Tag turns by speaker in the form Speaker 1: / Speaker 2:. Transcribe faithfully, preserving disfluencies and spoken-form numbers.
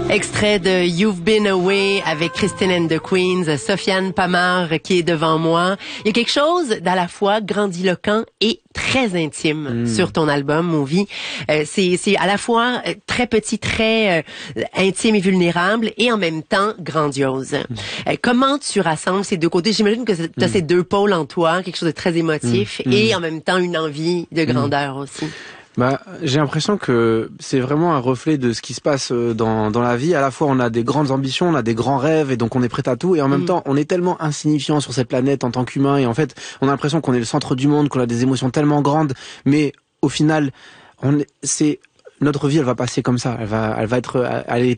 Speaker 1: Extrait de You've Been Away avec Christine and the Queens, Sofiane Pamar qui est devant moi. Il y a quelque chose d'à la fois grandiloquent et très intime mmh. sur ton album Movie. Euh, c'est c'est à la fois très petit, très euh, intime et vulnérable et en même temps grandiose. Mmh. Euh, comment tu rassembles ces deux côtés? J'imagine que tu as mmh. ces deux pôles en toi, quelque chose de très émotif mmh. et en même temps une envie de grandeur mmh. aussi.
Speaker 2: Bah, j'ai l'impression que c'est vraiment un reflet de ce qui se passe dans dans la vie. À la fois, on a des grandes ambitions, on a des grands rêves, et donc on est prêt à tout. Et en même mmh. temps, on est tellement insignifiant sur cette planète en tant qu'humain. Et en fait, on a l'impression qu'on est le centre du monde, qu'on a des émotions tellement grandes. Mais au final, on est, c'est notre vie, elle va passer comme ça. Elle va, elle va être, elle est